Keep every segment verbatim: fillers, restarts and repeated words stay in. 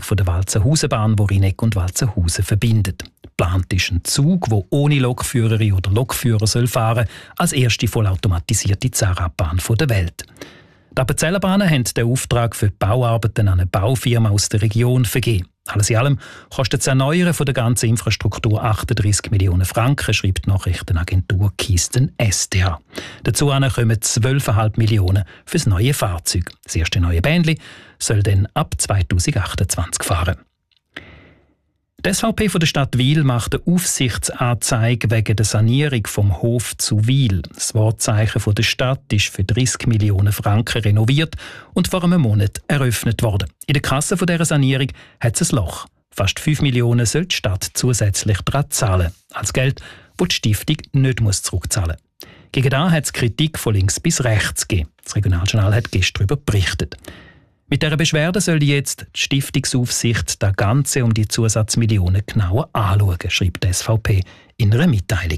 der Walzenhausenbahn, die Rieneck und Walzenhausen verbindet. Geplant ist ein Zug, der ohne Lokführerin oder Lokführer soll fahren soll, als erste vollautomatisierte Zahnradbahn der Welt. Die Appenzellerbahnen haben den Auftrag für die Bauarbeiten an eine Baufirma aus der Region vergeben. Alles in allem kostet das Erneuern von der ganzen Infrastruktur achtunddreissig Millionen Franken, schreibt die Nachrichtenagentur Kisten S D A. Dazu kommen zwölf Komma fünf Millionen für das neue Fahrzeug. Das erste neue Bändli soll dann ab zweitausendachtundzwanzig fahren. Die S V P von der Stadt Wil macht eine Aufsichtsanzeige wegen der Sanierung vom Hof zu Wil. Das Wortzeichen von der Stadt ist für dreißig Millionen Franken renoviert und vor einem Monat eröffnet worden. In der Kasse von dieser Sanierung hat es ein Loch. Fast fünf Millionen soll die Stadt zusätzlich daran zahlen. Als Geld, das die Stiftung nicht zurückzahlen muss. Gegen das hat es Kritik von links bis rechts gegeben. Das Regionaljournal hat gestern darüber berichtet. Mit dieser Beschwerde soll jetzt die Stiftungsaufsicht das Ganze um die Zusatzmillionen genauer anschauen, schreibt die S V P in einer Mitteilung.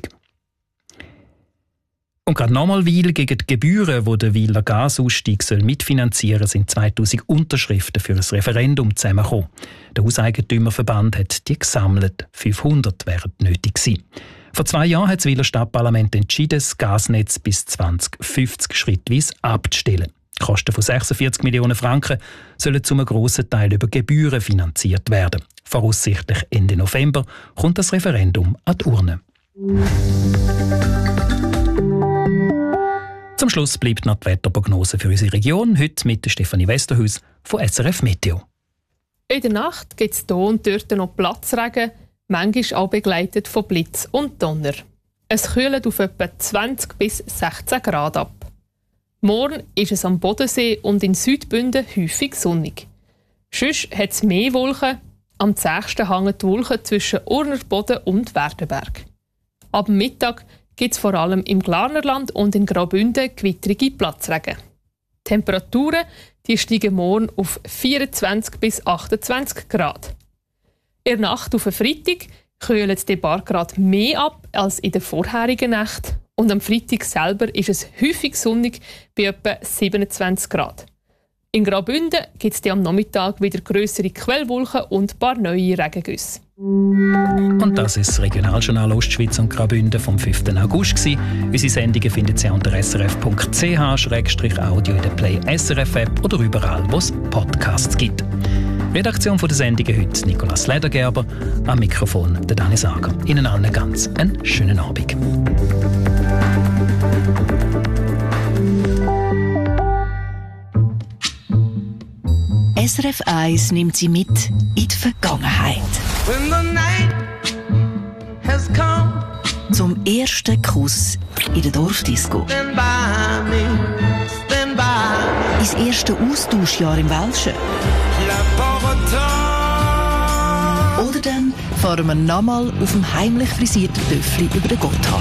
Und gerade nochmal Wil gegen die Gebühren, die der Wiler Gasausstieg soll mitfinanzieren, sind zweitausend Unterschriften für ein Referendum zusammengekommen. Der Hauseigentümerverband hat die gesammelt. fünfhundert wären nötig gewesen. Vor zwei Jahren hat das Wiler Stadtparlament entschieden, das Gasnetz bis zwanzig fünfzig schrittweise abzustellen. Die Kosten von sechsundvierzig Millionen Franken sollen zum grossen Teil über Gebühren finanziert werden. Voraussichtlich Ende November kommt das Referendum an die Urne. Zum Schluss bleibt noch die Wetterprognose für unsere Region. Heute mit Stefanie Westerhuis von S R F Meteo. In der Nacht gibt es hier und dort noch Platzregen, manchmal auch begleitet von Blitz und Donner. Es kühlt auf etwa zwanzig bis sechzehn Grad ab. Morgen ist es am Bodensee und in Südbünden häufig sonnig. Sonst hat es mehr Wolken. Am zächsten hängen die Wolken zwischen Urnerboden und Werdenberg. Ab Mittag gibt es vor allem im Glarnerland und in Graubünden gewittrige Platzregen. Die Temperaturen die steigen morgen auf vierundzwanzig bis achtundzwanzig Grad. In der Nacht auf den Freitag kühlt die paar Grad mehr ab als in der vorherigen Nacht. Und am Freitag selber ist es häufig sonnig bei etwa siebenundzwanzig Grad. In Graubünden gibt es am Nachmittag wieder grössere Quellwolken und ein paar neue Regengüsse. Und das ist das Regionaljournal Ostschweiz und Graubünden vom fünften August gewesen. Unsere Sendungen findet ihr unter s r f punkt c h slash audio in der Play S R F App oder überall, wo es Podcasts gibt. Redaktion von der Sendungen heute Nicolas Ledergerber, am Mikrofon der Dani Sager. Ihnen allen ganz einen schönen Abend. S R F eins nimmt Sie mit in die Vergangenheit. When the night has come, zum ersten Kuss in der Dorfdisco. stand by me, stand by. Ins erste Austauschjahr im Welschen. Oder dann fahren wir nochmal auf dem heimlich frisierten Töffli über den Gotthard.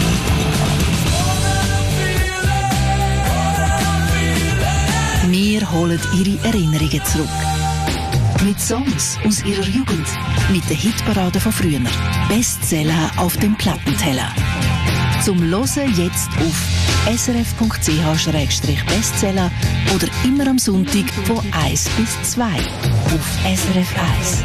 Wir holen Ihre Erinnerungen zurück. Mit Songs aus Ihrer Jugend. Mit den Hitparaden von früher. Bestseller auf dem Plattenteller. Zum Hören jetzt auf s r f punkt c h slash bestseller oder immer am Sonntag von eins bis zwei auf S R F eins.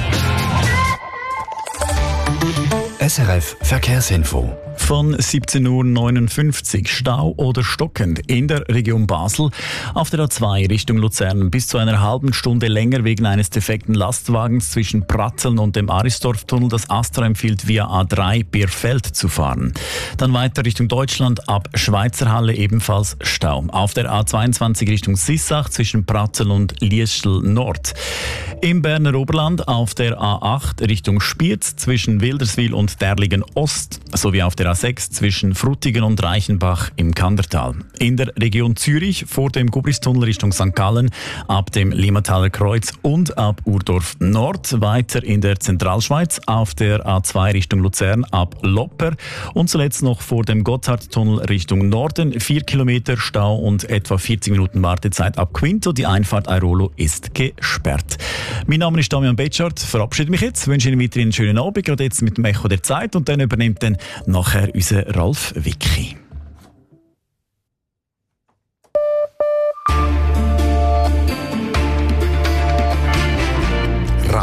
S R F Verkehrsinfo. Von siebzehn Uhr neunundfünfzig Stau oder stockend in der Region Basel. Auf der A zwei Richtung Luzern bis zu einer halben Stunde länger wegen eines defekten Lastwagens zwischen Pratzeln und dem Arisdorf-Tunnel. Das Astra empfiehlt via A drei Bierfeld zu fahren. Dann weiter Richtung Deutschland ab Schweizer Halle ebenfalls Stau. Auf der A zweiundzwanzig Richtung Sissach zwischen Pratzeln und Liestel Nord. Im Berner Oberland auf der A acht Richtung Spiez zwischen Wilderswil und Derlingen Ost sowie auf der A sechs zwischen Frutigen und Reichenbach im Kandertal. In der Region Zürich vor dem Gubristunnel Richtung Sankt Gallen ab dem Limmataler Kreuz und ab Urdorf Nord. Weiter in der Zentralschweiz auf der A zwei Richtung Luzern ab Lopper und zuletzt noch vor dem Gotthardtunnel Richtung Norden. Vier Kilometer Stau und etwa vierzig Minuten Wartezeit ab Quinto. Die Einfahrt Airolo ist gesperrt. Mein Name ist Damian Betschart. Verabschiede mich jetzt. Wünsche Ihnen weiterhin einen schönen Abend. Gerade jetzt mit dem Echo der Zeit und dann übernimmt dann nachher unser Ralf Wicki.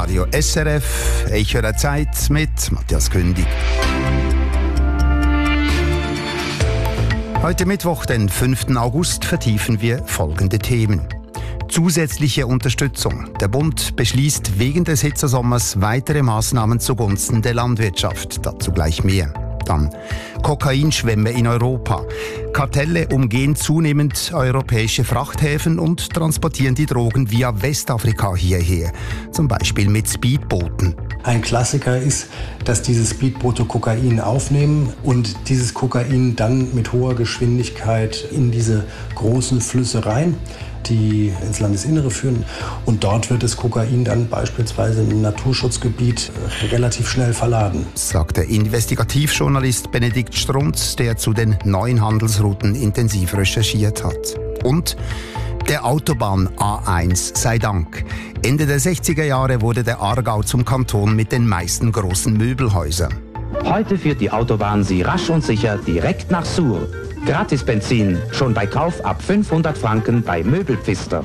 Radio S R F, ich höre Zeit mit Matthias Kündig. Heute Mittwoch, den fünften August, vertiefen wir folgende Themen. Zusätzliche Unterstützung. Der Bund beschließt wegen des Hitzesommers weitere Maßnahmen zugunsten der Landwirtschaft. Dazu gleich mehr. Dann Kokainschwemme in Europa. Kartelle umgehen zunehmend europäische Frachthäfen und transportieren die Drogen via Westafrika hierher. Zum Beispiel mit Speedbooten. Ein Klassiker ist, dass diese Speedboote Kokain aufnehmen und dieses Kokain dann mit hoher Geschwindigkeit in diese großen Flüsse rein, die ins Landesinnere führen. Und dort wird das Kokain dann beispielsweise im Naturschutzgebiet relativ schnell verladen. Sagt der Investigativjournalist Benedikt Strunz, der zu den neuen Handelsrouten intensiv recherchiert hat. Und der Autobahn A eins sei Dank. Ende der sechziger Jahre wurde der Aargau zum Kanton mit den meisten großen Möbelhäusern. Heute führt die Autobahn Sie rasch und sicher direkt nach Sur. Gratis Benzin, schon bei Kauf ab fünfhundert Franken bei Möbelpfister.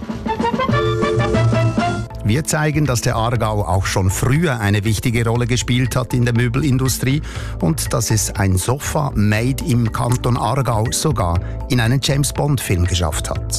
Wir zeigen, dass der Aargau auch schon früher eine wichtige Rolle gespielt hat in der Möbelindustrie und dass es ein Sofa made im Kanton Aargau sogar in einen James-Bond-Film geschafft hat.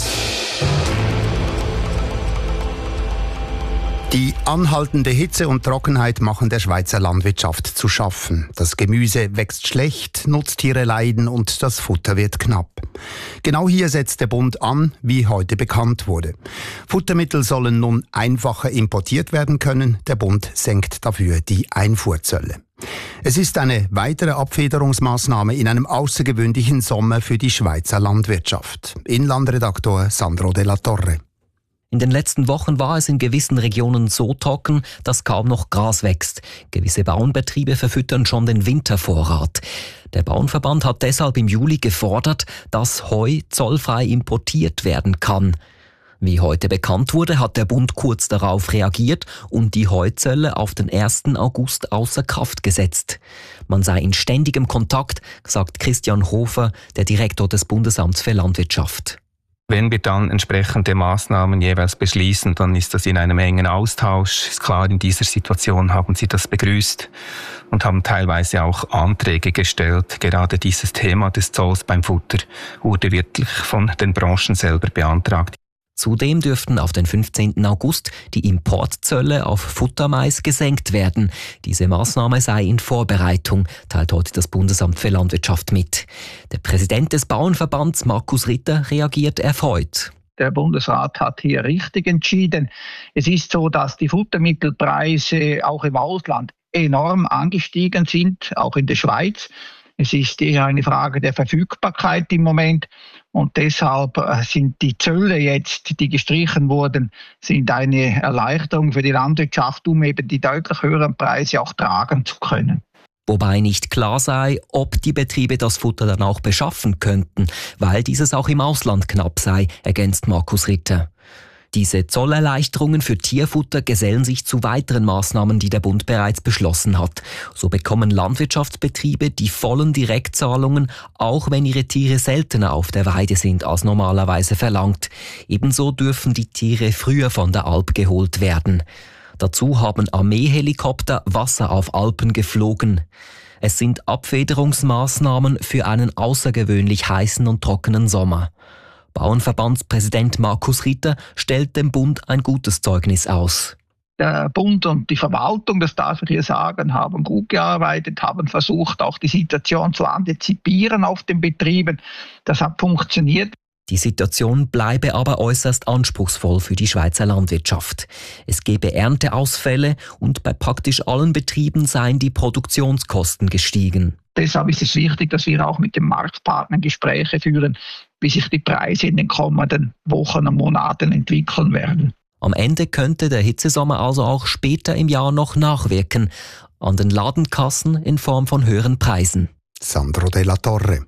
Die anhaltende Hitze und Trockenheit machen der Schweizer Landwirtschaft zu schaffen. Das Gemüse wächst schlecht, Nutztiere leiden und das Futter wird knapp. Genau hier setzt der Bund an, wie heute bekannt wurde. Futtermittel sollen nun einfacher importiert werden können. Der Bund senkt dafür die Einfuhrzölle. Es ist eine weitere Abfederungsmaßnahme in einem außergewöhnlichen Sommer für die Schweizer Landwirtschaft. Inlandredaktor Sandro de la Torre. In den letzten Wochen war es in gewissen Regionen so trocken, dass kaum noch Gras wächst. Gewisse Bauernbetriebe verfüttern schon den Wintervorrat. Der Bauernverband hat deshalb im Juli gefordert, dass Heu zollfrei importiert werden kann. Wie heute bekannt wurde, hat der Bund kurz darauf reagiert und die Heuzölle auf den ersten August außer Kraft gesetzt. Man sei in ständigem Kontakt, sagt Christian Hofer, der Direktor des Bundesamts für Landwirtschaft. Wenn wir dann entsprechende Maßnahmen jeweils beschließen, dann ist das in einem engen Austausch. Ist klar, in dieser Situation haben Sie das begrüßt und haben teilweise auch Anträge gestellt. Gerade dieses Thema des Zolls beim Futter wurde wirklich von den Branchen selber beantragt. Zudem dürften auf den fünfzehnten August die Importzölle auf Futtermais gesenkt werden. Diese Maßnahme sei in Vorbereitung, teilt heute das Bundesamt für Landwirtschaft mit. Der Präsident des Bauernverbands, Markus Ritter, reagiert erfreut. Der Bundesrat hat hier richtig entschieden. Es ist so, dass die Futtermittelpreise auch im Ausland enorm angestiegen sind, auch in der Schweiz. Es ist eher eine Frage der Verfügbarkeit im Moment und deshalb sind die Zölle jetzt, die gestrichen wurden, sind eine Erleichterung für die Landwirtschaft, um eben die deutlich höheren Preise auch tragen zu können. Wobei nicht klar sei, ob die Betriebe das Futter dann auch beschaffen könnten, weil dieses auch im Ausland knapp sei, ergänzt Markus Ritter. Diese Zollerleichterungen für Tierfutter gesellen sich zu weiteren Maßnahmen, die der Bund bereits beschlossen hat. So bekommen Landwirtschaftsbetriebe die vollen Direktzahlungen, auch wenn ihre Tiere seltener auf der Weide sind als normalerweise verlangt. Ebenso dürfen die Tiere früher von der Alp geholt werden. Dazu haben Armeehelikopter Wasser auf Alpen geflogen. Es sind Abfederungsmaßnahmen für einen außergewöhnlich heißen und trockenen Sommer. Bauernverbandspräsident Markus Ritter stellt dem Bund ein gutes Zeugnis aus. Der Bund und die Verwaltung, das darf ich hier sagen, haben gut gearbeitet, haben versucht, auch die Situation zu antizipieren auf den Betrieben. Das hat funktioniert. Die Situation bleibe aber äußerst anspruchsvoll für die Schweizer Landwirtschaft. Es gebe Ernteausfälle und bei praktisch allen Betrieben seien die Produktionskosten gestiegen. Deshalb ist es wichtig, dass wir auch mit den Marktpartnern Gespräche führen, wie sich die Preise in den kommenden Wochen und Monaten entwickeln werden. Am Ende könnte der Hitzesommer also auch später im Jahr noch nachwirken, an den Ladenkassen in Form von höheren Preisen. Sandro de la Torre.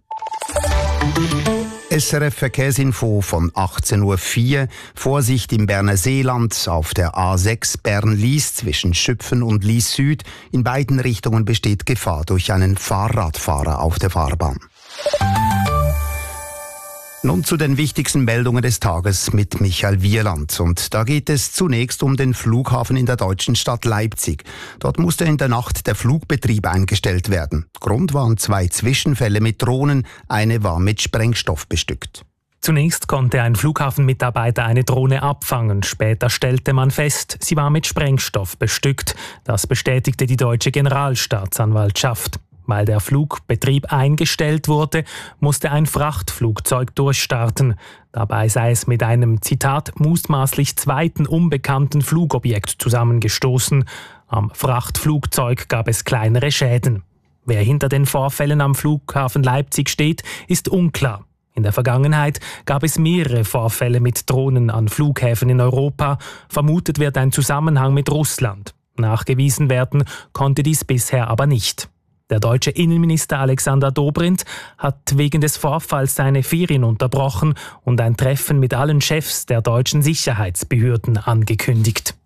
S R F Verkehrsinfo von achtzehn Uhr vier. Vorsicht im Berner Seeland auf der A sechs Bern-Lies zwischen Schüpfen und Lies Süd. In beiden Richtungen besteht Gefahr durch einen Fahrradfahrer auf der Fahrbahn. Nun zu den wichtigsten Meldungen des Tages mit Michael Wieland. Und da geht es zunächst um den Flughafen in der deutschen Stadt Leipzig. Dort musste in der Nacht der Flugbetrieb eingestellt werden. Grund waren zwei Zwischenfälle mit Drohnen, eine war mit Sprengstoff bestückt. Zunächst konnte ein Flughafenmitarbeiter eine Drohne abfangen. Später stellte man fest, sie war mit Sprengstoff bestückt. Das bestätigte die deutsche Generalstaatsanwaltschaft. Weil der Flugbetrieb eingestellt wurde, musste ein Frachtflugzeug durchstarten. Dabei sei es mit einem, Zitat, mutmaßlich zweiten unbekannten Flugobjekt zusammengestoßen. Am Frachtflugzeug gab es kleinere Schäden. Wer hinter den Vorfällen am Flughafen Leipzig steht, ist unklar. In der Vergangenheit gab es mehrere Vorfälle mit Drohnen an Flughäfen in Europa. Vermutet wird ein Zusammenhang mit Russland. Nachgewiesen werden konnte dies bisher aber nicht. Der deutsche Innenminister Alexander Dobrindt hat wegen des Vorfalls seine Ferien unterbrochen und ein Treffen mit allen Chefs der deutschen Sicherheitsbehörden angekündigt.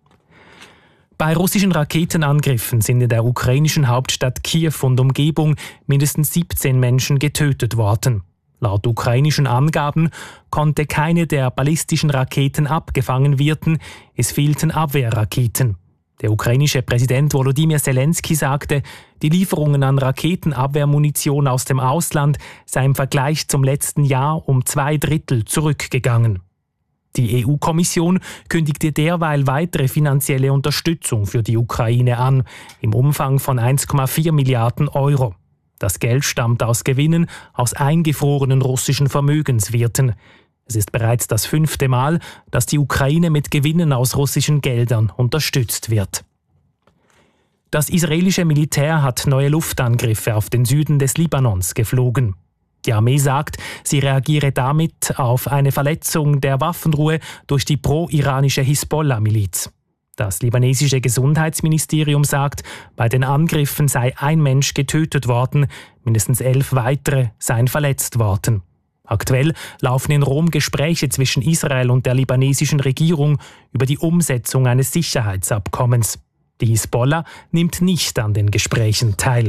Bei russischen Raketenangriffen sind in der ukrainischen Hauptstadt Kiew und Umgebung mindestens siebzehn Menschen getötet worden. Laut ukrainischen Angaben konnte keine der ballistischen Raketen abgefangen werden, es fehlten Abwehrraketen. Der ukrainische Präsident Volodymyr Zelensky sagte, die Lieferungen an Raketenabwehrmunition aus dem Ausland seien im Vergleich zum letzten Jahr um zwei Drittel zurückgegangen. Die E U-Kommission kündigte derweil weitere finanzielle Unterstützung für die Ukraine an, im Umfang von eins Komma vier Milliarden Euro. Das Geld stammt aus Gewinnen aus eingefrorenen russischen Vermögenswerten. Es ist bereits das fünfte Mal, dass die Ukraine mit Gewinnen aus russischen Geldern unterstützt wird. Das israelische Militär hat neue Luftangriffe auf den Süden des Libanons geflogen. Die Armee sagt, sie reagiere damit auf eine Verletzung der Waffenruhe durch die pro-iranische Hisbollah-Miliz. Das libanesische Gesundheitsministerium sagt, bei den Angriffen sei ein Mensch getötet worden, mindestens elf weitere seien verletzt worden. Aktuell laufen in Rom Gespräche zwischen Israel und der libanesischen Regierung über die Umsetzung eines Sicherheitsabkommens. Die Hisbollah nimmt nicht an den Gesprächen teil.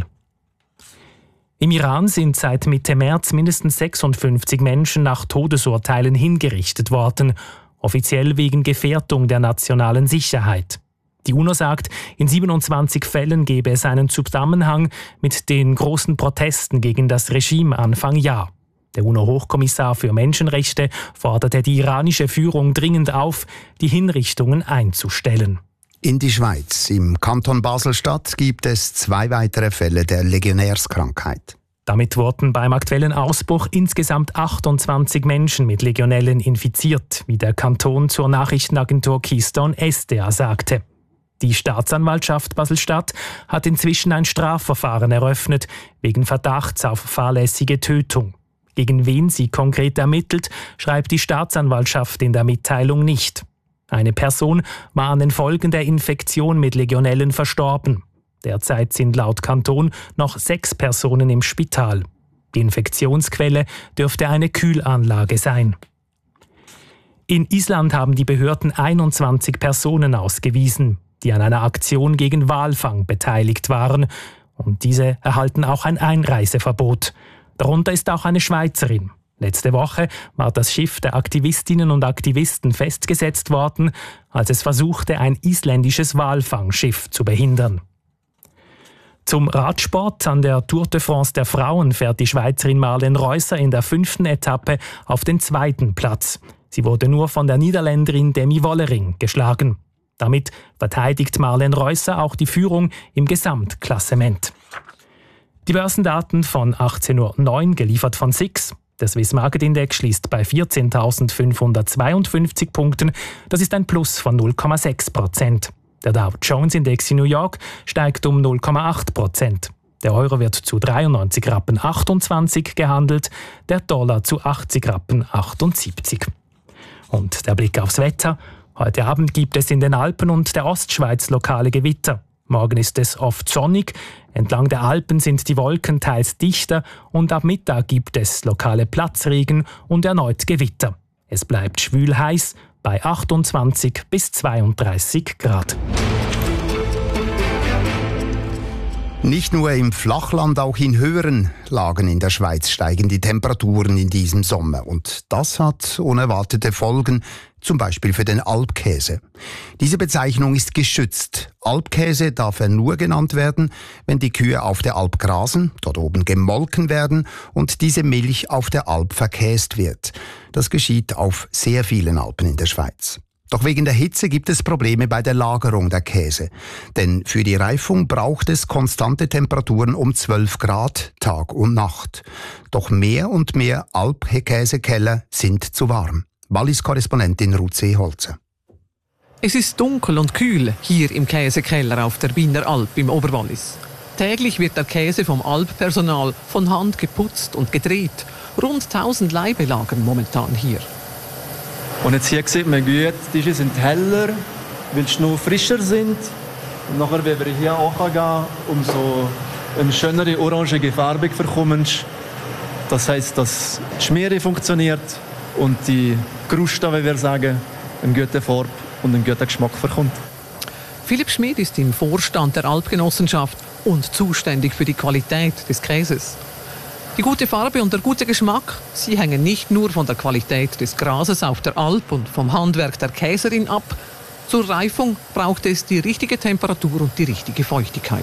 Im Iran sind seit Mitte März mindestens sechsundfünfzig Menschen nach Todesurteilen hingerichtet worden, offiziell wegen Gefährdung der nationalen Sicherheit. Die UNO sagt, in siebenundzwanzig Fällen gebe es einen Zusammenhang mit den großen Protesten gegen das Regime Anfang Jahr. Der UNO-Hochkommissar für Menschenrechte forderte die iranische Führung dringend auf, die Hinrichtungen einzustellen. In die Schweiz. Im Kanton Basel-Stadt gibt es zwei weitere Fälle der Legionärskrankheit. Damit wurden beim aktuellen Ausbruch insgesamt achtundzwanzig Menschen mit Legionellen infiziert, wie der Kanton zur Nachrichtenagentur Keystone S D A sagte. Die Staatsanwaltschaft Basel-Stadt hat inzwischen ein Strafverfahren eröffnet, wegen Verdachts auf fahrlässige Tötung. Gegen wen sie konkret ermittelt, schreibt die Staatsanwaltschaft in der Mitteilung nicht. Eine Person war an den Folgen der Infektion mit Legionellen verstorben. Derzeit sind laut Kanton noch sechs Personen im Spital. Die Infektionsquelle dürfte eine Kühlanlage sein. In Island haben die Behörden einundzwanzig Personen ausgewiesen, die an einer Aktion gegen Walfang beteiligt waren. Und diese erhalten auch ein Einreiseverbot. Darunter ist auch eine Schweizerin. Letzte Woche war das Schiff der Aktivistinnen und Aktivisten festgesetzt worden, als es versuchte, ein isländisches Walfangschiff zu behindern. Zum Radsport an der Tour de France der Frauen fährt die Schweizerin Marlene Reusser in der fünften Etappe auf den zweiten Platz. Sie wurde nur von der Niederländerin Demi Wollering geschlagen. Damit verteidigt Marlene Reusser auch die Führung im Gesamtklassement. Die Börsendaten von achtzehn Uhr neun, geliefert von S I X. Der Swiss Market Index schließt bei vierzehntausendfünfhundertzweiundfünfzig Punkten. Das ist ein Plus von null Komma sechs Prozent. Der Dow Jones Index in New York steigt um null Komma acht Prozent. Der Euro wird zu dreiundneunzig Rappen achtundzwanzig gehandelt, der Dollar zu achtzig Rappen achtundsiebzig. Und der Blick aufs Wetter. Heute Abend gibt es in den Alpen und der Ostschweiz lokale Gewitter. Morgen ist es oft sonnig. Entlang der Alpen sind die Wolken teils dichter und ab Mittag gibt es lokale Platzregen und erneut Gewitter. Es bleibt schwül heiß bei achtundzwanzig bis zweiunddreißig Grad. Nicht nur im Flachland, auch in höheren Lagen in der Schweiz steigen die Temperaturen in diesem Sommer. Und das hat unerwartete Folgen, zum Beispiel für den Alpkäse. Diese Bezeichnung ist geschützt. Alpkäse darf er nur genannt werden, wenn die Kühe auf der Alp grasen, dort oben gemolken werden und diese Milch auf der Alp verkäst wird. Das geschieht auf sehr vielen Alpen in der Schweiz. Doch wegen der Hitze gibt es Probleme bei der Lagerung der Käse. Denn für die Reifung braucht es konstante Temperaturen um zwölf Grad Tag und Nacht. Doch mehr und mehr Alpkäsekeller sind zu warm. Wallis-Korrespondentin Ruth Seeholzer. Es ist dunkel und kühl hier im Käsekeller auf der Biener Alp im Oberwallis. Täglich wird der Käse vom Alppersonal von Hand geputzt und gedreht. Rund tausend Laibe lagern momentan hier. Und jetzt hier sieht man gut, die Tische sind heller, weil die Schnee frischer sind. Und nachher, wenn wir hier auch gehen, um so eine schönere orangige Farbe zu bekommen. Das heisst, dass die Schmiere funktioniert und die Kruste, wie wir sagen, eine gute Farbe und einen guten Geschmack bekommt. Philipp Schmid ist im Vorstand der Alpgenossenschaft und zuständig für die Qualität des Käses. Die gute Farbe und der gute Geschmack, sie hängen nicht nur von der Qualität des Grases auf der Alp und vom Handwerk der Käserin ab. Zur Reifung braucht es die richtige Temperatur und die richtige Feuchtigkeit.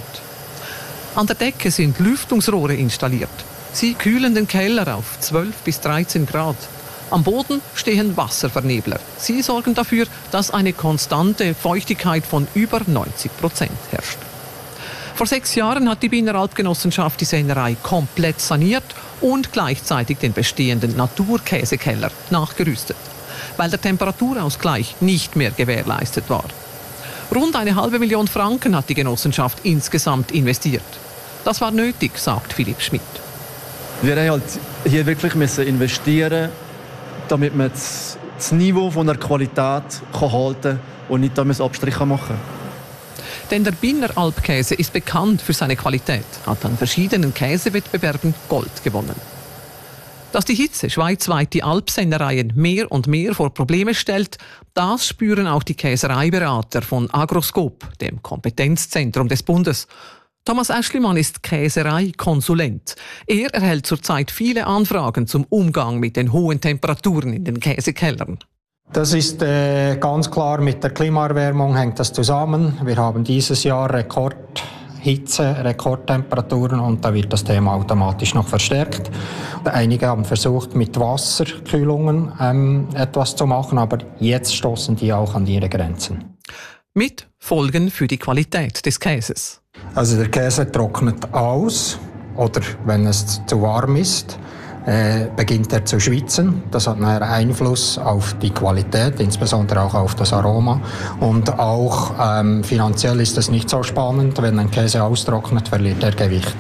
An der Decke sind Lüftungsrohre installiert. Sie kühlen den Keller auf zwölf bis dreizehn Grad. Am Boden stehen Wasservernebler. Sie sorgen dafür, dass eine konstante Feuchtigkeit von über neunzig Prozent herrscht. Vor sechs Jahren hat die Biener Alpgenossenschaft die Sennerei komplett saniert und gleichzeitig den bestehenden Naturkäsekeller nachgerüstet, weil der Temperaturausgleich nicht mehr gewährleistet war. Rund eine halbe Million Franken hat die Genossenschaft insgesamt investiert. Das war nötig, sagt Philipp Schmid. Wir haben halt hier wirklich müssen investieren, damit man das, das Niveau von der Qualität kann halten und nicht damit Abstriche machen kann. Denn der Biener Alpkäse ist bekannt für seine Qualität, hat an verschiedenen Käsewettbewerben Gold gewonnen. Dass die Hitze schweizweit die Alpsennereien mehr und mehr vor Probleme stellt, das spüren auch die Käsereiberater von Agroscope, dem Kompetenzzentrum des Bundes. Thomas Aeschlimann ist Käsereikonsulent. Er erhält zurzeit viele Anfragen zum Umgang mit den hohen Temperaturen in den Käsekellern. Das ist äh, ganz klar, mit der Klimaerwärmung hängt das zusammen. Wir haben dieses Jahr Rekordhitze, Rekordtemperaturen und da wird das Thema automatisch noch verstärkt. Einige haben versucht, mit Wasserkühlungen ähm, etwas zu machen, aber jetzt stoßen die auch an ihre Grenzen. Mit Folgen für die Qualität des Käses. Also der Käse trocknet aus oder wenn es zu warm ist, Äh, beginnt er zu schwitzen. Das hat einen Einfluss auf die Qualität, insbesondere auch auf das Aroma. Und auch ähm, finanziell ist es nicht so spannend. Wenn ein Käse austrocknet, verliert er Gewicht.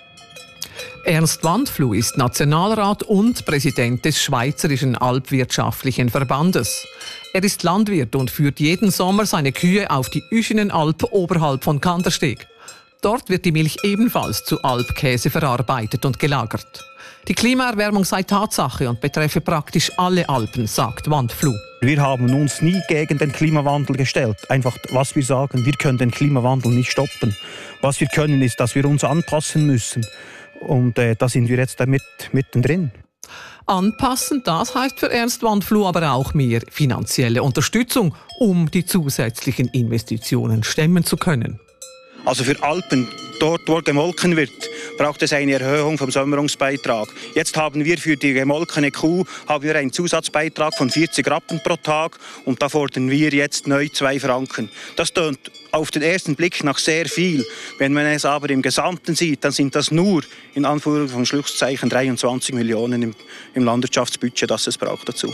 Ernst Wandfluh ist Nationalrat und Präsident des Schweizerischen Alpwirtschaftlichen Verbandes. Er ist Landwirt und führt jeden Sommer seine Kühe auf die Üschinenalp oberhalb von Kandersteg. Dort wird die Milch ebenfalls zu Alpkäse verarbeitet und gelagert. Die Klimaerwärmung sei Tatsache und betreffe praktisch alle Alpen, sagt Wandfluh. Wir haben uns nie gegen den Klimawandel gestellt. Einfach, was wir sagen, wir können den Klimawandel nicht stoppen. Was wir können, ist, dass wir uns anpassen müssen. Und äh, da sind wir jetzt damit mittendrin. Anpassen, das heißt für Ernst Wandfluh aber auch mehr finanzielle Unterstützung, um die zusätzlichen Investitionen stemmen zu können. Also für Alpen, dort wo gemolken wird, braucht es eine Erhöhung vom Säumerungsbeitrag. Jetzt haben wir für die gemolkene Kuh haben wir einen Zusatzbeitrag von vierzig Rappen pro Tag und da fordern wir jetzt neu zwei Franken. Das tönt auf den ersten Blick nach sehr viel. Wenn man es aber im Gesamten sieht, dann sind das nur in Anführungs- und Schlusszeichen dreiundzwanzig Millionen im, im Landwirtschaftsbudget, das es braucht dazu.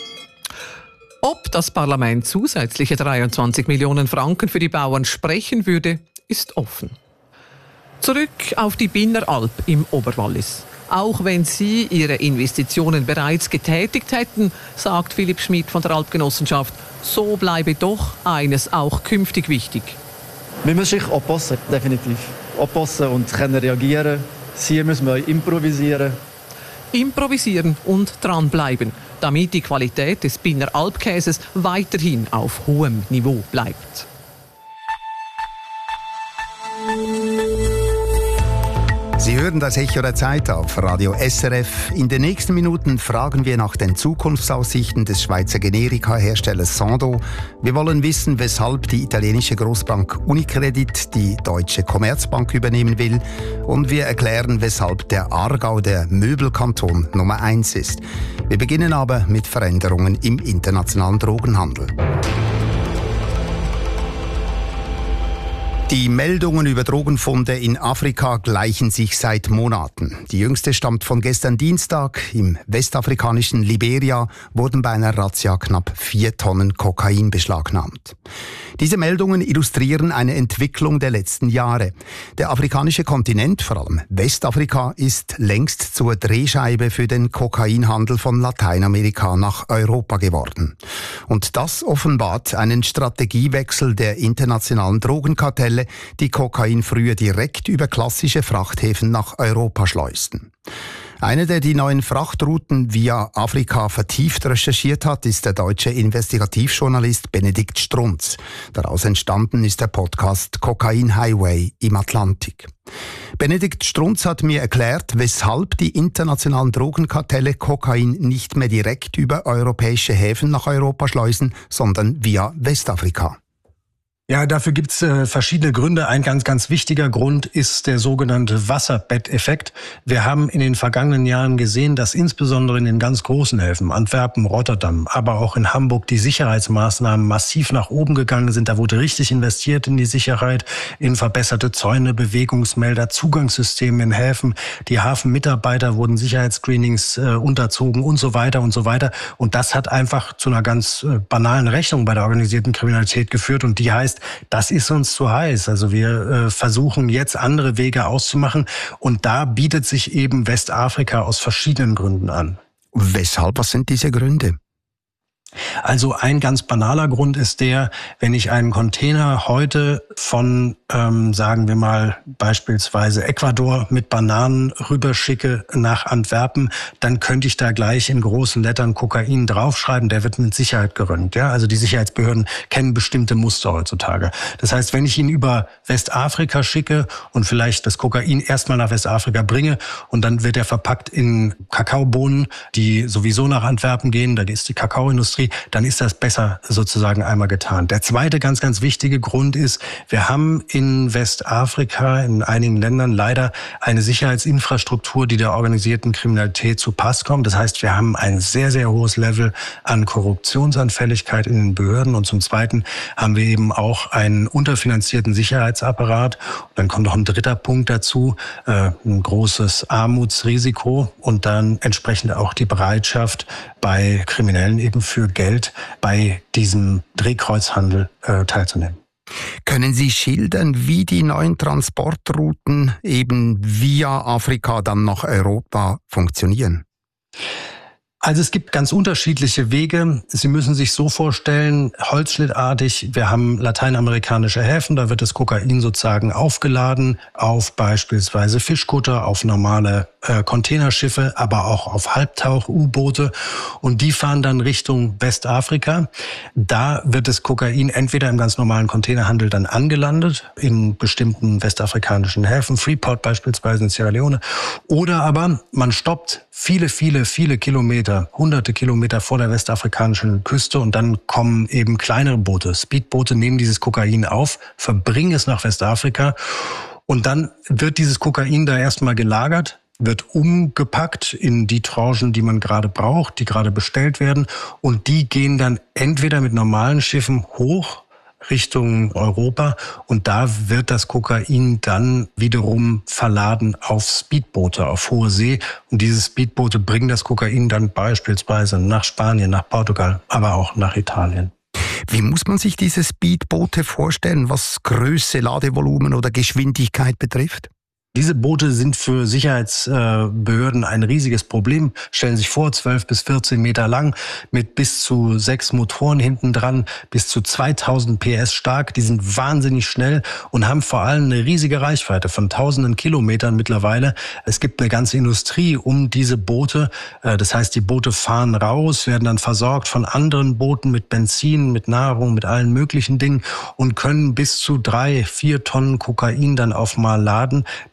Ob das Parlament zusätzliche dreiundzwanzig Millionen Franken für die Bauern sprechen würde, ist offen. Zurück auf die Biener Alp im Oberwallis. Auch wenn sie ihre Investitionen bereits getätigt hätten, sagt Philipp Schmid von der Alpgenossenschaft, so bleibe doch eines auch künftig wichtig. Wir müssen sich anpassen, definitiv. Anpassen und können reagieren. Hier müssen wir improvisieren. Improvisieren und dranbleiben, damit die Qualität des Biener Alpkäses weiterhin auf hohem Niveau bleibt. Sie hören das Echo der Zeit auf Radio S R F. In den nächsten Minuten fragen wir nach den Zukunftsaussichten des Schweizer Generika-Herstellers Sando. Wir wollen wissen, weshalb die italienische Großbank Unicredit die Deutsche Commerzbank übernehmen will. Und wir erklären, weshalb der Aargau der Möbelkanton Nummer eins ist. Wir beginnen aber mit Veränderungen im internationalen Drogenhandel. Die Meldungen über Drogenfunde in Afrika gleichen sich seit Monaten. Die jüngste stammt von gestern Dienstag. Im westafrikanischen Liberia wurden bei einer Razzia knapp vier Tonnen Kokain beschlagnahmt. Diese Meldungen illustrieren eine Entwicklung der letzten Jahre. Der afrikanische Kontinent, vor allem Westafrika, ist längst zur Drehscheibe für den Kokainhandel von Lateinamerika nach Europa geworden. Und das offenbart einen Strategiewechsel der internationalen Drogenkartelle, die Kokain früher direkt über klassische Frachthäfen nach Europa schleusten. Einer, der die neuen Frachtrouten via Afrika vertieft recherchiert hat, ist der deutsche Investigativjournalist Benedikt Strunz. Daraus entstanden ist der Podcast Kokain Highway im Atlantik. Benedikt Strunz hat mir erklärt, weshalb die internationalen Drogenkartelle Kokain nicht mehr direkt über europäische Häfen nach Europa schleusen, sondern via Westafrika. Ja, dafür gibt's äh, verschiedene Gründe. Ein ganz, ganz wichtiger Grund ist der sogenannte Wasserbetteffekt. Wir haben in den vergangenen Jahren gesehen, dass insbesondere in den ganz großen Häfen, Antwerpen, Rotterdam, aber auch in Hamburg, die Sicherheitsmaßnahmen massiv nach oben gegangen sind. Da wurde richtig investiert in die Sicherheit, in verbesserte Zäune, Bewegungsmelder, Zugangssysteme in Häfen. Die Hafenmitarbeiter wurden Sicherheitsscreenings äh, unterzogen und so weiter und so weiter. Und das hat einfach zu einer ganz äh, banalen Rechnung bei der organisierten Kriminalität geführt. Und die heißt, das ist uns zu heiß. Also wir äh, versuchen jetzt andere Wege auszumachen und da bietet sich eben Westafrika aus verschiedenen Gründen an. Weshalb? Was sind diese Gründe? Also ein ganz banaler Grund ist der, wenn ich einen Container heute von, ähm, sagen wir mal, beispielsweise Ecuador mit Bananen rüberschicke nach Antwerpen, dann könnte ich da gleich in großen Lettern Kokain draufschreiben, der wird mit Sicherheit geröntgt. Ja? Also die Sicherheitsbehörden kennen bestimmte Muster heutzutage. Das heißt, wenn ich ihn über Westafrika schicke und vielleicht das Kokain erstmal nach Westafrika bringe und dann wird er verpackt in Kakaobohnen, die sowieso nach Antwerpen gehen, da ist die Kakaoindustrie, dann ist das besser sozusagen einmal getan. Der zweite ganz, ganz wichtige Grund ist, wir haben in Westafrika, in einigen Ländern leider eine Sicherheitsinfrastruktur, die der organisierten Kriminalität zu Pass kommt. Das heißt, wir haben ein sehr, sehr hohes Level an Korruptionsanfälligkeit in den Behörden und zum Zweiten haben wir eben auch einen unterfinanzierten Sicherheitsapparat. Und dann kommt noch ein dritter Punkt dazu, äh, ein großes Armutsrisiko und dann entsprechend auch die Bereitschaft bei Kriminellen eben für Geld bei diesem Drehkreuzhandel äh, teilzunehmen. Können Sie schildern, wie die neuen Transportrouten eben via Afrika dann nach Europa funktionieren? Also es gibt ganz unterschiedliche Wege. Sie müssen sich so vorstellen, holzschnittartig, wir haben lateinamerikanische Häfen, da wird das Kokain sozusagen aufgeladen auf beispielsweise Fischkutter, auf normale äh, Containerschiffe, aber auch auf Halbtauch-U-Boote und die fahren dann Richtung Westafrika. Da wird das Kokain entweder im ganz normalen Containerhandel dann angelandet, in bestimmten westafrikanischen Häfen, Freeport beispielsweise in Sierra Leone, oder aber man stoppt viele, viele, viele Kilometer, hunderte Kilometer vor der westafrikanischen Küste und dann kommen eben kleinere Boote, Speedboote, nehmen dieses Kokain auf, verbringen es nach Westafrika und dann wird dieses Kokain da erstmal gelagert, wird umgepackt in die Tranchen, die man gerade braucht, die gerade bestellt werden und die gehen dann entweder mit normalen Schiffen hoch Richtung Europa und da wird das Kokain dann wiederum verladen auf Speedboote, auf hohe See und diese Speedboote bringen das Kokain dann beispielsweise nach Spanien, nach Portugal, aber auch nach Italien. Wie muss man sich diese Speedboote vorstellen, was Größe, Ladevolumen oder Geschwindigkeit betrifft? Diese Boote sind für Sicherheitsbehörden ein riesiges Problem. Stellen Sie sich vor, zwölf bis vierzehn Meter lang, mit bis zu sechs Motoren hinten dran, bis zu zweitausend P S stark. Die sind wahnsinnig schnell und haben vor allem eine riesige Reichweite von tausenden Kilometern mittlerweile. Es gibt eine ganze Industrie um diese Boote. Das heißt, die Boote fahren raus, werden dann versorgt von anderen Booten mit Benzin, mit Nahrung, mit allen möglichen Dingen und können bis zu drei, vier Tonnen Kokain dann auf Mal laden.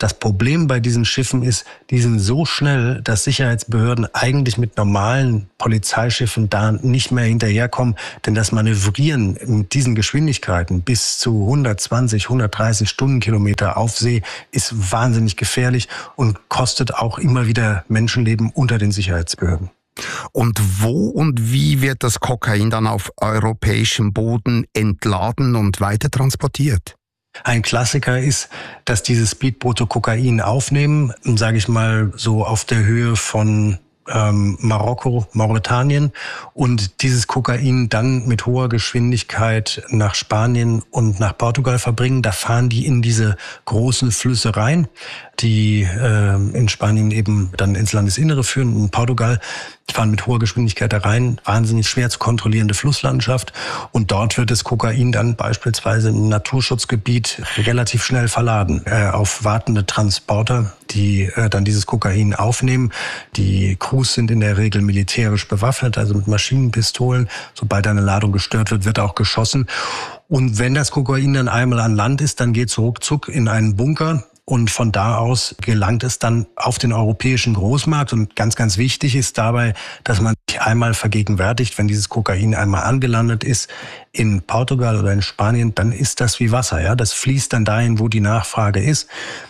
Das Problem bei diesen Schiffen ist, die sind so schnell, dass Sicherheitsbehörden eigentlich mit normalen Polizeischiffen da nicht mehr hinterherkommen. Denn das Manövrieren mit diesen Geschwindigkeiten bis zu hundertzwanzig, hundertdreißig Stundenkilometer auf See ist wahnsinnig gefährlich und kostet auch immer wieder Menschenleben unter den Sicherheitsbehörden. Und wo und wie wird das Kokain dann auf europäischem Boden entladen und weiter transportiert? Ein Klassiker ist, dass diese Speedboote Kokain aufnehmen, sage ich mal so auf der Höhe von ähm, Marokko, Mauretanien, und dieses Kokain dann mit hoher Geschwindigkeit nach Spanien und nach Portugal verbringen. Da fahren die in diese großen Flüsse rein, die äh, in Spanien eben dann ins Landesinnere führen. In Portugal fahren mit hoher Geschwindigkeit da rein, wahnsinnig schwer zu kontrollierende Flusslandschaft. Und dort wird das Kokain dann beispielsweise im Naturschutzgebiet relativ schnell verladen äh, auf wartende Transporter, die äh, dann dieses Kokain aufnehmen. Die Crews sind in der Regel militärisch bewaffnet, also mit Maschinenpistolen. Sobald eine Ladung gestört wird, wird auch geschossen. Und wenn das Kokain dann einmal an Land ist, dann geht es ruckzuck in einen Bunker. Und von da aus gelangt es dann auf den europäischen Großmarkt. Und ganz, ganz wichtig ist dabei, dass man sich einmal vergegenwärtigt, wenn dieses Kokain einmal angelandet ist in Portugal oder in Spanien, dann ist das wie Wasser. Ja, das fließt dann dahin, wo die Nachfrage ist.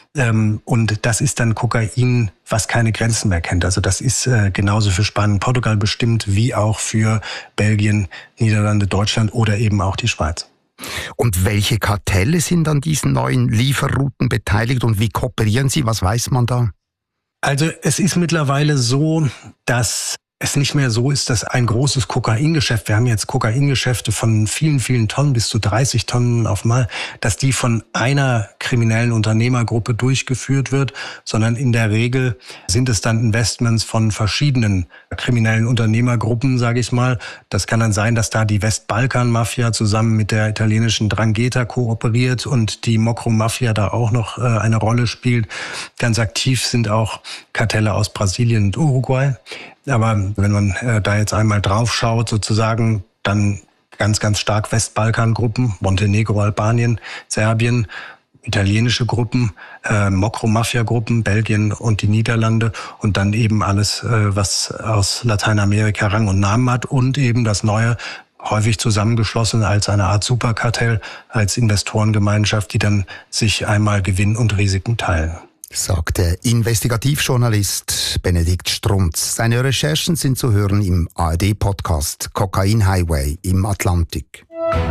Und das ist dann Kokain, was keine Grenzen mehr kennt. Also das ist genauso für Spanien, Portugal bestimmt, wie auch für Belgien, Niederlande, Deutschland oder eben auch die Schweiz. Und welche Kartelle sind an diesen neuen Lieferrouten beteiligt und wie kooperieren sie? Was weiß man da? Also es ist mittlerweile so, dass es nicht mehr so ist, dass ein großes Kokaingeschäft, wir haben jetzt Kokaingeschäfte von vielen, vielen Tonnen, bis zu dreißig Tonnen auf Mal, dass die von einer kriminellen Unternehmergruppe durchgeführt wird, sondern in der Regel sind es dann Investments von verschiedenen kriminellen Unternehmergruppen, sage ich mal. Das kann dann sein, dass da die Westbalkan-Mafia zusammen mit der italienischen 'Ndrangheta kooperiert und die Mokro-Mafia da auch noch eine Rolle spielt. Ganz aktiv sind auch Kartelle aus Brasilien und Uruguay. Aber wenn man äh, da jetzt einmal drauf schaut, sozusagen, dann ganz, ganz stark Westbalkan-Gruppen, Montenegro, Albanien, Serbien, italienische Gruppen, äh, Mokro-Mafia-Gruppen, Belgien und die Niederlande und dann eben alles, äh, was aus Lateinamerika Rang und Namen hat und eben das Neue, häufig zusammengeschlossen als eine Art Superkartell, als Investorengemeinschaft, die dann sich einmal Gewinn und Risiken teilen. Sagt der Investigativjournalist Benedikt Strunz. Seine Recherchen sind zu hören im A R D-Podcast Kokain Highway im Atlantik.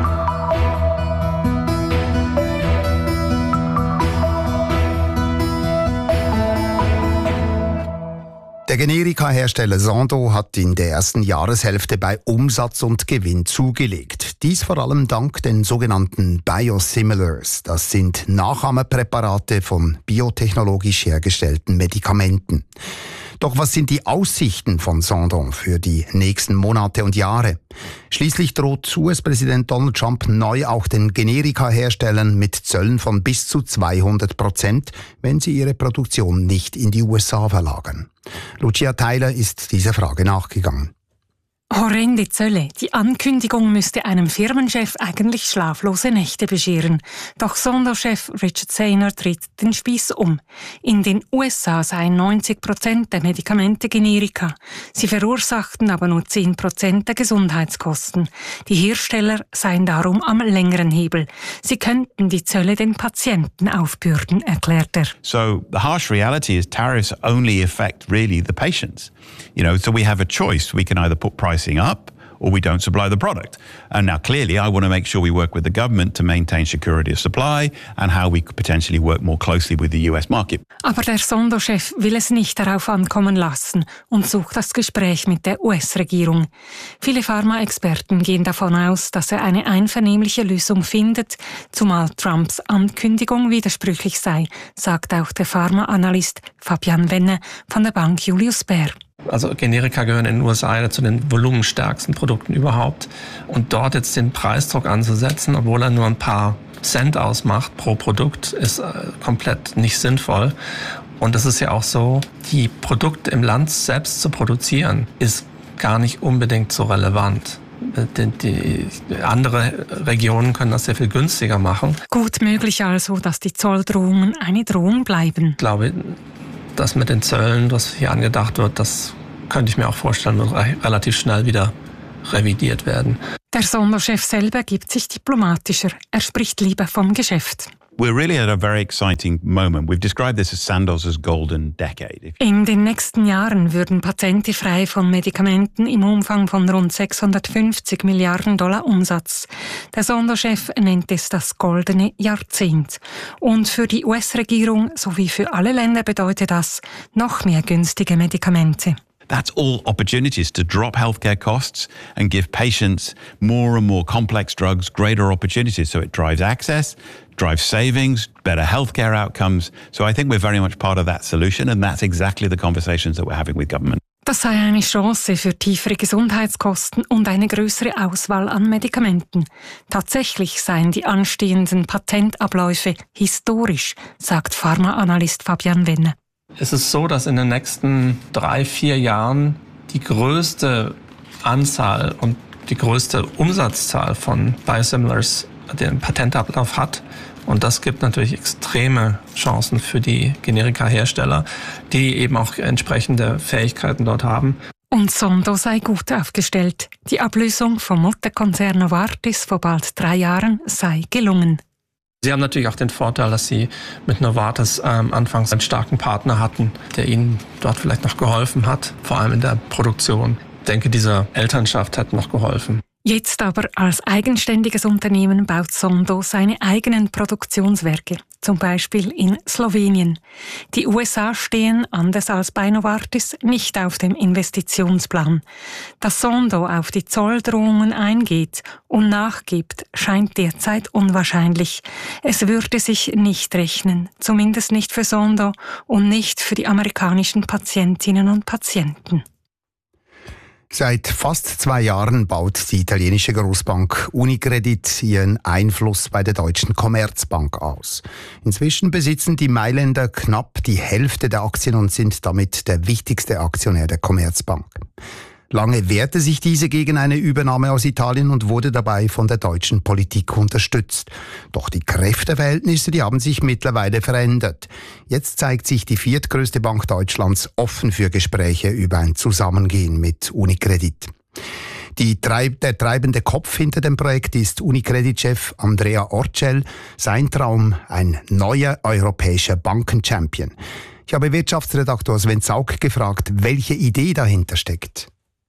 Der Generika-Hersteller Sandoz hat in der ersten Jahreshälfte bei Umsatz und Gewinn zugelegt. Dies vor allem dank den sogenannten Biosimilars. Das sind Nachahmerpräparate von biotechnologisch hergestellten Medikamenten. Doch was sind die Aussichten von Sandoz für die nächsten Monate und Jahre? Schließlich droht U S-Präsident Donald Trump neu auch den Generika-Herstellern mit Zöllen von bis zu zweihundert Prozent, wenn sie ihre Produktion nicht in die U S A verlagern. Lucia Theiler ist dieser Frage nachgegangen. Horrende Zölle. Die Ankündigung müsste einem Firmenchef eigentlich schlaflose Nächte bescheren. Doch Sandoz-Chef Richard Saynor dreht den Spieß um. In den U S A seien neunzig Prozent der Medikamente Generika. Sie verursachten aber nur zehn Prozent der Gesundheitskosten. Die Hersteller seien darum am längeren Hebel. Sie könnten die Zölle den Patienten aufbürden, erklärt er. So the harsh reality is tariffs only affect really the patients. You know, so we have a choice. We can either put pricing up or we don't supply the product. And now clearly I want to make sure we work with the government to maintain security of supply and how we could potentially work more closely with the U S market. Aber der Sandoz-Chef will es nicht darauf ankommen lassen und sucht das Gespräch mit der U S-Regierung. Viele Pharmaexperten gehen davon aus, dass er eine einvernehmliche Lösung findet, zumal Trumps Ankündigung widersprüchlich sei, sagt auch der Pharmaanalyst Fabian Wenne von der Bank Julius Baer. Also Generika gehören in den U S A zu den volumenstärksten Produkten überhaupt. Und dort jetzt den Preisdruck anzusetzen, obwohl er nur ein paar Cent ausmacht pro Produkt, ist komplett nicht sinnvoll. Und es ist ja auch so, die Produkte im Land selbst zu produzieren, ist gar nicht unbedingt so relevant. Die, die, andere Regionen können das sehr viel günstiger machen. Gut möglich also, dass die Zolldrohungen eine Drohung bleiben. Ich glaube, das mit den Zöllen, was hier angedacht wird, das könnte ich mir auch vorstellen, wird relativ schnell wieder revidiert werden. Der Sonderchef selber gibt sich diplomatischer. Er spricht lieber vom Geschäft. We're really at a very exciting moment. We've described this as Sandoz's golden decade. In den nächsten Jahren würden Patente frei von Medikamenten im Umfang von rund sechshundertfünfzig Milliarden Dollar Umsatz. Der Sonderchef nennt es das goldene Jahrzehnt. Und für die U S-Regierung sowie für alle Länder bedeutet das noch mehr günstige Medikamente. That's all opportunities to drop healthcare costs and give patients more and more complex drugs greater opportunities. So it drives access, drives savings, better healthcare outcomes. So I think we're very much part of that solution, and that's exactly the conversations that we're having with government. Das sei eine Chance für tiefere Gesundheitskosten und eine größere Auswahl an Medikamenten. Tatsächlich seien die anstehenden Patentabläufe historisch, sagt Pharmaanalyst Fabian Wenne. Es ist so, dass in den nächsten drei, vier Jahren die größte Anzahl und die größte Umsatzzahl von Biosimilars den Patentablauf hat. Und das gibt natürlich extreme Chancen für die Generika-Hersteller, die eben auch entsprechende Fähigkeiten dort haben. Und Sandoz sei gut aufgestellt. Die Ablösung vom Mutterkonzern Novartis vor bald drei Jahren sei gelungen. Sie haben natürlich auch den Vorteil, dass Sie mit Novartis ähm, anfangs einen starken Partner hatten, der Ihnen dort vielleicht noch geholfen hat, vor allem in der Produktion. Ich denke, diese Elternschaft hat noch geholfen. Jetzt aber als eigenständiges Unternehmen baut Sandoz seine eigenen Produktionswerke, zum Beispiel in Slowenien. Die U S A stehen, anders als bei Novartis, nicht auf dem Investitionsplan. Dass Sandoz auf die Zolldrohungen eingeht und nachgibt, scheint derzeit unwahrscheinlich. Es würde sich nicht rechnen, zumindest nicht für Sandoz und nicht für die amerikanischen Patientinnen und Patienten. Seit fast zwei Jahren baut die italienische Großbank Unicredit ihren Einfluss bei der deutschen Commerzbank aus. Inzwischen besitzen die Mailänder knapp die Hälfte der Aktien und sind damit der wichtigste Aktionär der Commerzbank. Lange wehrte sich diese gegen eine Übernahme aus Italien und wurde dabei von der deutschen Politik unterstützt. Doch die Kräfteverhältnisse, die haben sich mittlerweile verändert. Jetzt zeigt sich die viertgrößte Bank Deutschlands offen für Gespräche über ein Zusammengehen mit Unicredit. Die Treib- der treibende Kopf hinter dem Projekt ist Unicredit-Chef Andrea Orcel. Sein Traum, ein neuer europäischer Bankenchampion. Ich habe Wirtschaftsredaktor Sven Zaug gefragt, welche Idee dahinter steckt.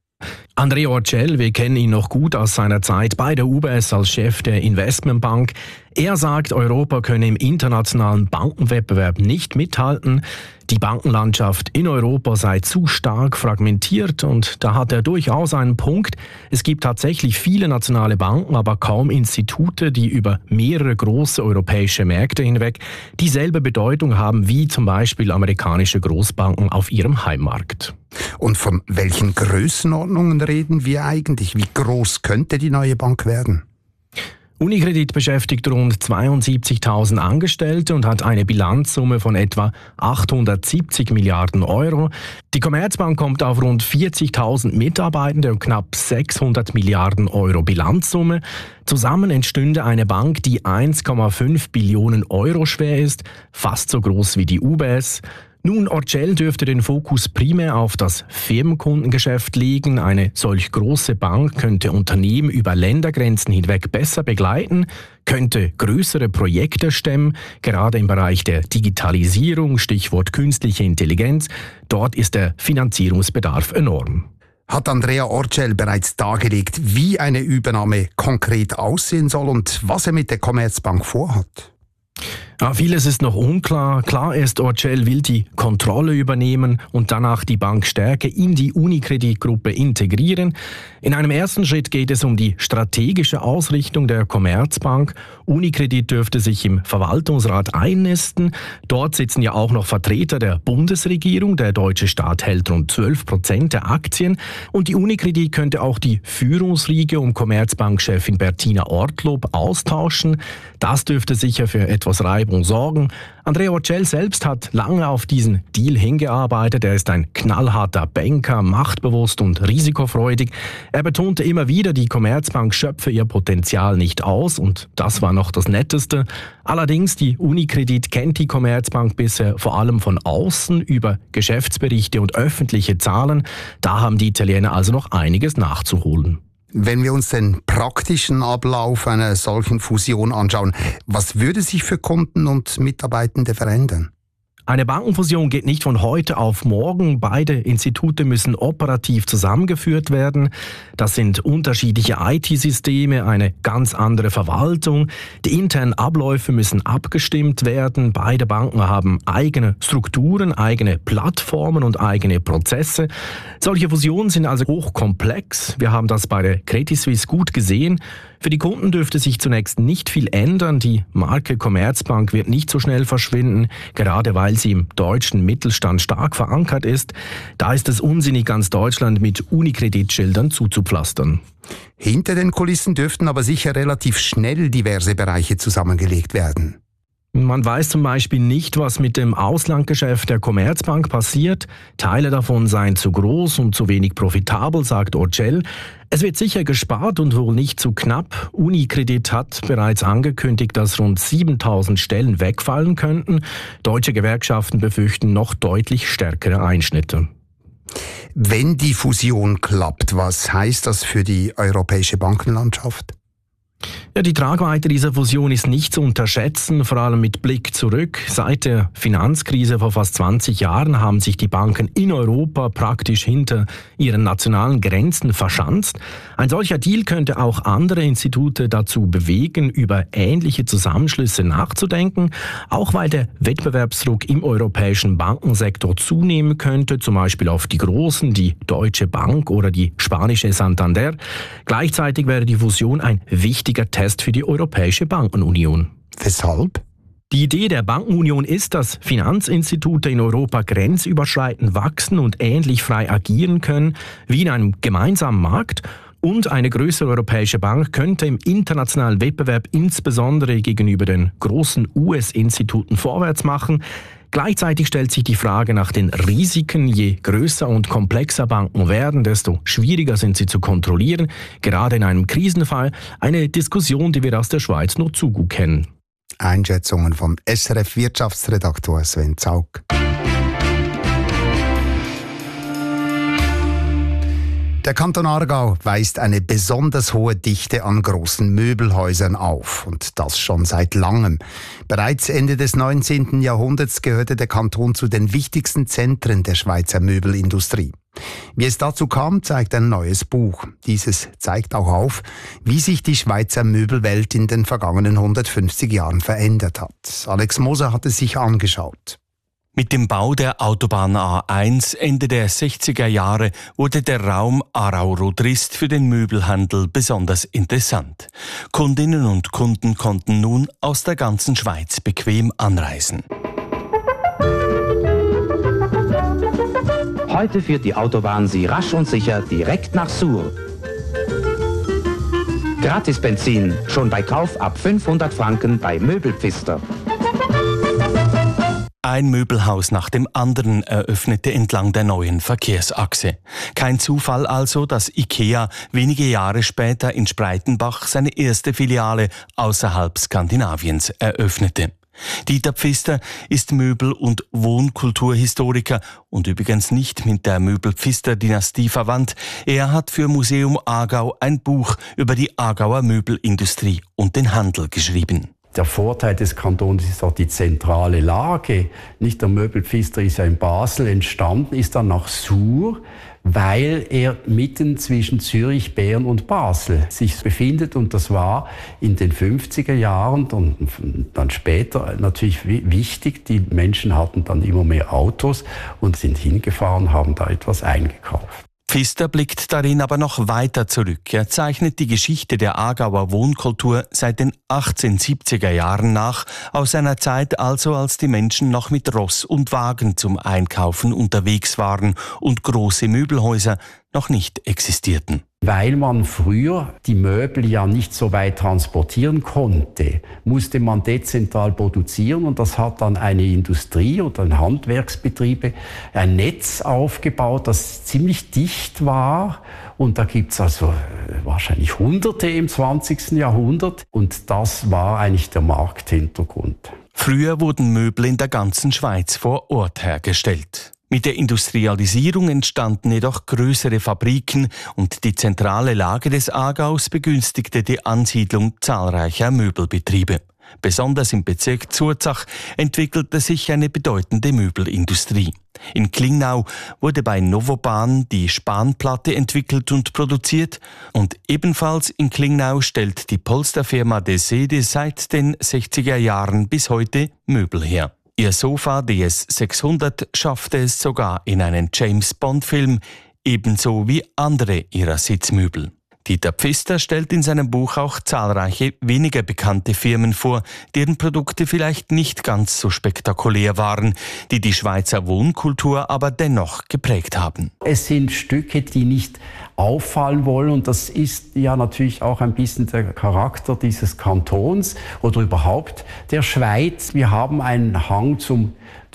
Andrea Orcel, wir kennen ihn noch gut aus seiner Zeit bei der U B S als Chef der Investmentbank. Er sagt, Europa könne im internationalen Bankenwettbewerb nicht mithalten. Die Bankenlandschaft in Europa sei zu stark fragmentiert und da hat er durchaus einen Punkt. Es gibt tatsächlich viele nationale Banken, aber kaum Institute, die über mehrere große europäische Märkte hinweg dieselbe Bedeutung haben wie zum Beispiel amerikanische Großbanken auf ihrem Heimmarkt. Und von welchen Größenordnungen reden wir eigentlich? Wie groß könnte die neue Bank werden? Unicredit beschäftigt rund zweiundsiebzigtausend Angestellte und hat eine Bilanzsumme von etwa achthundertsiebzig Milliarden Euro. Die Commerzbank kommt auf rund vierzigtausend Mitarbeitende und knapp sechshundert Milliarden Euro Bilanzsumme. Zusammen entstünde eine Bank, die eins Komma fünf Billionen Euro schwer ist, fast so groß wie die U B S. Nun, Orcel dürfte den Fokus primär auf das Firmenkundengeschäft legen. Eine solch große Bank könnte Unternehmen über Ländergrenzen hinweg besser begleiten, könnte größere Projekte stemmen, gerade im Bereich der Digitalisierung, Stichwort künstliche Intelligenz. Dort ist der Finanzierungsbedarf enorm. Hat Andrea Orcel bereits dargelegt, wie eine Übernahme konkret aussehen soll und was er mit der Commerzbank vorhat? Ja, vieles ist noch unklar. Klar ist, Orcel will die Kontrolle übernehmen und danach die Bankstärke in die Unicredit-Gruppe integrieren. In einem ersten Schritt geht es um die strategische Ausrichtung der Commerzbank. Unicredit dürfte sich im Verwaltungsrat einnisten. Dort sitzen ja auch noch Vertreter der Bundesregierung. Der deutsche Staat hält rund zwölf Prozent der Aktien. Und die Unicredit könnte auch die Führungsriege um Commerzbankchefin Bertina Ortlob austauschen. Das dürfte sicher für etwas Reibung Reibung sorgen. Andrea Orcel selbst hat lange auf diesen Deal hingearbeitet. Er ist ein knallharter Banker, machtbewusst und risikofreudig. Er betonte immer wieder, die Commerzbank schöpfe ihr Potenzial nicht aus und das war noch das Netteste. Allerdings, die Unicredit kennt die Commerzbank bisher vor allem von außen über Geschäftsberichte und öffentliche Zahlen. Da haben die Italiener also noch einiges nachzuholen. Wenn wir uns den praktischen Ablauf einer solchen Fusion anschauen, was würde sich für Kunden und Mitarbeitende verändern? Eine Bankenfusion geht nicht von heute auf morgen. Beide Institute müssen operativ zusammengeführt werden. Das sind unterschiedliche I T-Systeme, eine ganz andere Verwaltung. Die internen Abläufe müssen abgestimmt werden. Beide Banken haben eigene Strukturen, eigene Plattformen und eigene Prozesse. Solche Fusionen sind also hochkomplex. Wir haben das bei der Credit Suisse gut gesehen. Für die Kunden dürfte sich zunächst nicht viel ändern. Die Marke Commerzbank wird nicht so schnell verschwinden, gerade weil sie im deutschen Mittelstand stark verankert ist. Da ist es unsinnig, ganz Deutschland mit Unicredit-Schildern zuzupflastern. Hinter den Kulissen dürften aber sicher relativ schnell diverse Bereiche zusammengelegt werden. Man weiß zum Beispiel nicht, was mit dem Auslandgeschäft der Commerzbank passiert. Teile davon seien zu groß und zu wenig profitabel, sagt Orcel. Es wird sicher gespart und wohl nicht zu knapp. Unicredit hat bereits angekündigt, dass rund siebentausend Stellen wegfallen könnten. Deutsche Gewerkschaften befürchten noch deutlich stärkere Einschnitte. Wenn die Fusion klappt, was heißt das für die europäische Bankenlandschaft? Ja, die Tragweite dieser Fusion ist nicht zu unterschätzen, vor allem mit Blick zurück. Seit der Finanzkrise vor fast zwanzig Jahren haben sich die Banken in Europa praktisch hinter ihren nationalen Grenzen verschanzt. Ein solcher Deal könnte auch andere Institute dazu bewegen, über ähnliche Zusammenschlüsse nachzudenken, auch weil der Wettbewerbsdruck im europäischen Bankensektor zunehmen könnte, zum Beispiel auf die Großen, die Deutsche Bank oder die spanische Santander. Gleichzeitig wäre die Fusion ein wichtiger Test für die Europäische Bankenunion. Weshalb? Die Idee der Bankenunion ist, dass Finanzinstitute in Europa grenzüberschreitend wachsen und ähnlich frei agieren können wie in einem gemeinsamen Markt. Und eine größere europäische Bank könnte im internationalen Wettbewerb insbesondere gegenüber den großen U S-Instituten vorwärts machen. Gleichzeitig stellt sich die Frage nach den Risiken. Je größer und komplexer Banken werden, desto schwieriger sind sie zu kontrollieren. Gerade in einem Krisenfall eine Diskussion, die wir aus der Schweiz nur zu gut kennen. Einschätzungen vom S R F-Wirtschaftsredaktor Sven Zaug. Der Kanton Aargau weist eine besonders hohe Dichte an großen Möbelhäusern auf. Und das schon seit langem. Bereits Ende des neunzehnten Jahrhunderts gehörte der Kanton zu den wichtigsten Zentren der Schweizer Möbelindustrie. Wie es dazu kam, zeigt ein neues Buch. Dieses zeigt auch auf, wie sich die Schweizer Möbelwelt in den vergangenen hundertfünfzig Jahren verändert hat. Alex Moser hat es sich angeschaut. Mit dem Bau der Autobahn A eins Ende der sechziger Jahre wurde der Raum Aarau-Rodrist für den Möbelhandel besonders interessant. Kundinnen und Kunden konnten nun aus der ganzen Schweiz bequem anreisen. Heute führt die Autobahn Sie rasch und sicher direkt nach Sur. Gratis Benzin, schon bei Kauf ab fünfhundert Franken bei Möbelpfister. Ein Möbelhaus nach dem anderen eröffnete entlang der neuen Verkehrsachse. Kein Zufall also, dass IKEA wenige Jahre später in Spreitenbach seine erste Filiale außerhalb Skandinaviens eröffnete. Dieter Pfister ist Möbel- und Wohnkulturhistoriker und übrigens nicht mit der Möbel-Pfister-Dynastie verwandt. Er hat für Museum Aargau ein Buch über die Aargauer Möbelindustrie und den Handel geschrieben. Der Vorteil des Kantons ist auch die zentrale Lage. Nicht der Möbelpfister ist ja in Basel entstanden, ist dann nach Sur, weil er mitten zwischen Zürich, Bern und Basel sich befindet. Und das war in den fünfziger Jahren und dann später natürlich wichtig. Die Menschen hatten dann immer mehr Autos und sind hingefahren, haben da etwas eingekauft. Pfister blickt darin aber noch weiter zurück. Er zeichnet die Geschichte der Aargauer Wohnkultur seit den achtzehnhundertsiebziger Jahren nach, aus einer Zeit also, als die Menschen noch mit Ross und Wagen zum Einkaufen unterwegs waren und große Möbelhäuser noch nicht existierten. Weil man früher die Möbel ja nicht so weit transportieren konnte, musste man dezentral produzieren und das hat dann eine Industrie oder ein Handwerksbetriebe ein Netz aufgebaut, das ziemlich dicht war. Und da gibt es also wahrscheinlich Hunderte im zwanzigsten Jahrhundert. Und das war eigentlich der Markthintergrund. Früher wurden Möbel in der ganzen Schweiz vor Ort hergestellt. Mit der Industrialisierung entstanden jedoch größere Fabriken und die zentrale Lage des Aargaus begünstigte die Ansiedlung zahlreicher Möbelbetriebe. Besonders im Bezirk Zurzach entwickelte sich eine bedeutende Möbelindustrie. In Klingnau wurde bei Novoban die Spanplatte entwickelt und produziert und ebenfalls in Klingnau stellt die Polsterfirma De Sede seit den sechziger Jahren bis heute Möbel her. Ihr Sofa D S sechshundert schaffte es sogar in einen James-Bond-Film, ebenso wie andere ihrer Sitzmöbel. Dieter Pfister stellt in seinem Buch auch zahlreiche weniger bekannte Firmen vor, deren Produkte vielleicht nicht ganz so spektakulär waren, die die Schweizer Wohnkultur aber dennoch geprägt haben. Es sind Stücke, die nicht auffallen wollen und das ist ja natürlich auch ein bisschen der Charakter dieses Kantons oder überhaupt der Schweiz. Wir haben einen Hang zum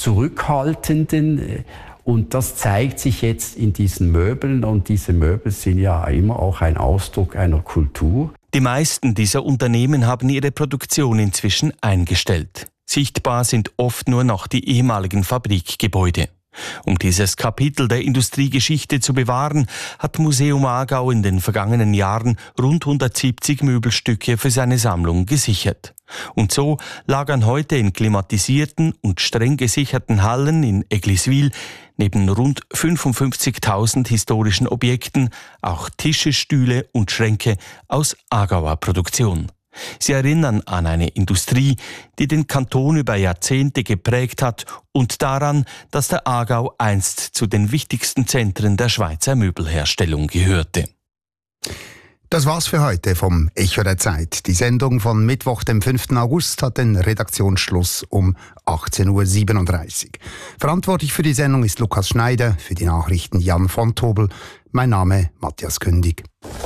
Zurückhaltenden. Und das zeigt sich jetzt in diesen Möbeln und diese Möbel sind ja immer auch ein Ausdruck einer Kultur. Die meisten dieser Unternehmen haben ihre Produktion inzwischen eingestellt. Sichtbar sind oft nur noch die ehemaligen Fabrikgebäude. Um dieses Kapitel der Industriegeschichte zu bewahren, hat Museum Aargau in den vergangenen Jahren rund hundertsiebzig Möbelstücke für seine Sammlung gesichert. Und so lagern heute in klimatisierten und streng gesicherten Hallen in Egliswil neben rund fünfundfünfzigtausend historischen Objekten auch Tische, Stühle und Schränke aus Aargauer Produktion. Sie erinnern an eine Industrie, die den Kanton über Jahrzehnte geprägt hat und daran, dass der Aargau einst zu den wichtigsten Zentren der Schweizer Möbelherstellung gehörte. Das war's für heute vom Echo der Zeit. Die Sendung von Mittwoch, dem fünften August, hat den Redaktionsschluss um achtzehn Uhr siebenunddreißig. Verantwortlich für die Sendung ist Lukas Schneider, für die Nachrichten Jan von Tobel. Mein Name Matthias Kündig.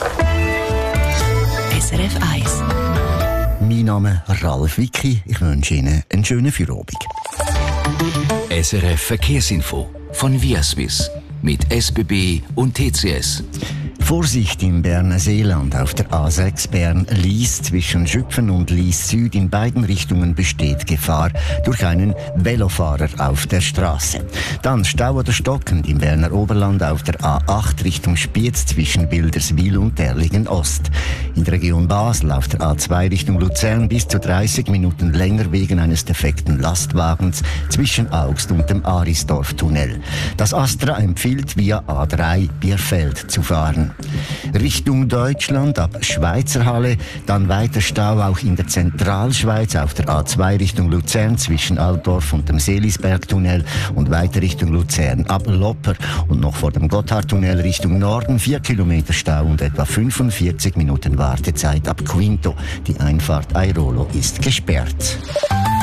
S R F eins. Mein Name ist Ralf Wicki. Ich wünsche Ihnen einen schönen Feierabend. S R F Verkehrsinfo von Viaswiss mit S B B und T C S. Vorsicht im Berner Seeland auf der A sechs Bern-Lies zwischen Schüpfen und Lies Süd in beiden Richtungen besteht Gefahr durch einen Velofahrer auf der Straße. Dann Stau oder stockend im Berner Oberland auf der A acht Richtung Spiez zwischen Bilderswil und Derlingen Ost. In der Region Basel auf der A zwei Richtung Luzern bis zu dreißig Minuten länger wegen eines defekten Lastwagens zwischen Augst und dem Arisdorf-Tunnel. Das Astra empfiehlt via A drei Bierfeld zu fahren. Richtung Deutschland ab Schweizerhalle, dann weiter Stau auch in der Zentralschweiz auf der A zwei Richtung Luzern zwischen Altdorf und dem Seelisbergtunnel und weiter Richtung Luzern ab Lopper und noch vor dem Gotthardtunnel Richtung Norden vier Kilometer Stau und etwa fünfundvierzig Minuten Wartezeit ab Quinto. Die Einfahrt Airolo ist gesperrt.